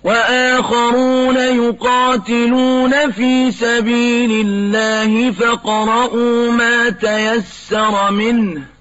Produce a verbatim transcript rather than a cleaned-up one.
وآخرون يقاتلون في سبيل الله فاقرؤوا ما تيسر منه